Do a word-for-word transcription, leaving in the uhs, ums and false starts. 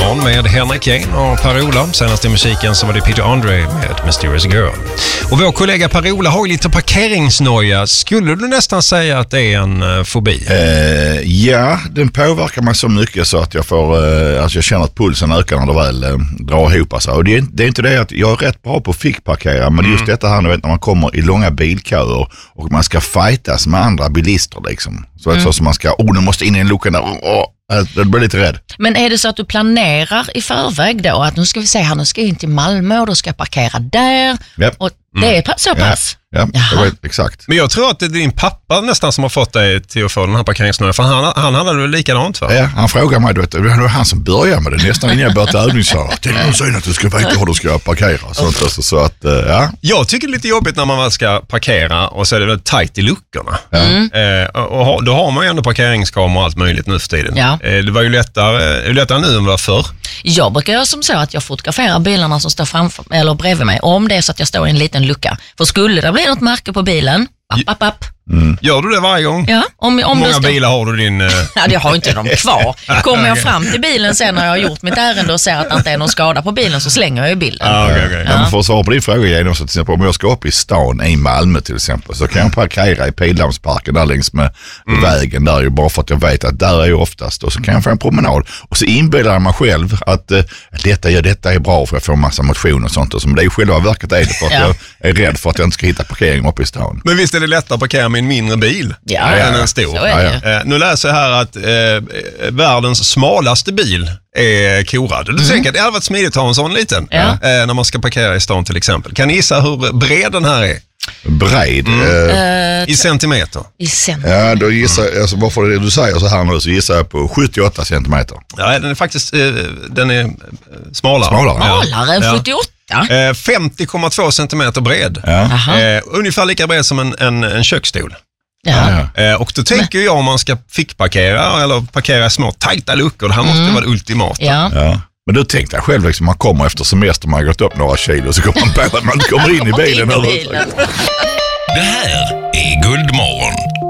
Guldmorgon med Henrik Jane och Per-Ola. Senast i musiken så var det Peter Andre med Mysterious Girl. Och vår kollega Per-Ola har ju lite parkeringsnoja. Skulle du nästan säga att det är en uh, fobi? Uh, ja, den påverkar mig så mycket så att jag får, uh, alltså jag känner att pulsen ökar när det väl uh, drar ihop sig. Och det är, det är inte det att jag är rätt bra på att fickparkera, men mm. just detta här nu vet, när man kommer i långa bilköer och man ska fightas med andra bilister liksom. Så mm. att så som man ska, oh nu måste in i en lucka där, oh, jag blir lite rädd. Men är det så att du planerar i förväg då att nu ska vi se här, nu ska jag in till Malmö och då ska jag parkera där yep. och det är så pass? Ja, ja det vet, exakt. Men jag tror att det är din pappa nästan som har fått dig till att få den här parkeringsnöjen, för han, han hade det likadant va? Ja, han frågar mig, du vet, det var han som började med det nästan innan jag började övningsköra. Tänk om säger att du ska veta hur du ska parkera. Sånt, alltså, så att, ja. Jag tycker det är lite jobbigt när man väl ska parkera och så är det väl tajt i luckorna. Mm. Eh, och, och då har man ju ändå parkeringskameror och allt möjligt nu för tiden. Ja. Eh, det var ju lättare, lättare nu än vad förr. Jag brukar göra som så att jag fotograferar bilarna som står framför eller bredvid mig. Och om det är så att jag står i en liten lucka. För skulle det bli något märke på bilen, app, app, app. Mm. Gör du det varje gång? Ja. Om, om Hur många står... bilar har du din... Uh... Ja, jag har inte dem kvar. Kommer jag fram till bilen sen när jag har gjort mitt ärende och ser att det inte är någon skada på bilen så slänger jag ju bilden. Ah, okay, okay. Ja. Ja, men för att svara på din fråga igen, så till exempel, om jag ska upp i stan i Malmö till exempel så kan jag parkera i Pildammsparken där längs med mm. vägen där ju bara för att jag vet att där är jag oftast och så kan jag få en promenad och så inbillar jag mig själv att uh, detta, ja, detta är bra för att få en massa motion och sånt och så, men det är ju själva verket är det för att ja. jag är rädd för att jag inte ska hitta parkering upp i stan. Men visst är det lättare att parkera med en mindre bil? Ja, än en stor. Så är det. Ja, ja. Nu läser jag här att eh, världens smalaste bil är korad. Du mm. tänker att det hade varit smidigt att ha en sån liten ja. eh, när man ska parkera i stan till exempel. Kan ni gissa hur bred den här är? Bred? Mm. Uh, I centimeter. I centimeter. Ja, då gissar jag, alltså, varför det du säger så här nu så gissar jag på sjuttioåtta centimeter. Ja, den är faktiskt eh, den är smalare. Smalare, ja. Smalare än sjuttioåtta? Eh, femtio komma två centimeter bred. Ja. Eh, ungefär lika bred som en, en, en köksstol. Ja. Eh, och då tänker jag om man ska fickparkera eller parkera i små tajta luckor, det här måste mm. vara det ultimata. Ja. Ja. Men du tänkte jag själv liksom, man kommer efter semester, man har gått upp några kilo så kommer man på att man kommer in i bilen. in i bilen. Det här är Guldmorgon.